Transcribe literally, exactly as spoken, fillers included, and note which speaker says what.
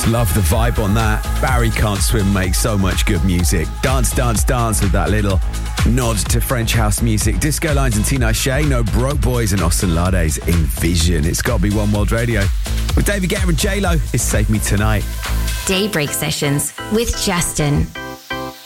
Speaker 1: Just love the vibe on that. Barry Can't Swim makes so much good music. Dance, dance, dance with that little nod to French house music. Disco Lines and Tina Shea, No Broke Boys and Austin Lades in Vision. It's got to be One World Radio. With David Guetta and J-Lo, it's Save Me Tonight.
Speaker 2: Daybreak Sessions with Justin.